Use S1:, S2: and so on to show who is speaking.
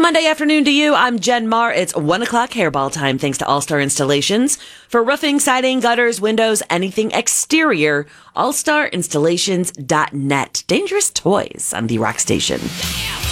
S1: Monday afternoon to you. I'm Jen Marr. It's 1 o'clock hairball time thanks to All Star Installations. For roofing, siding, gutters, windows, anything exterior, allstarinstallations.net. Dangerous toys on the Rock Station.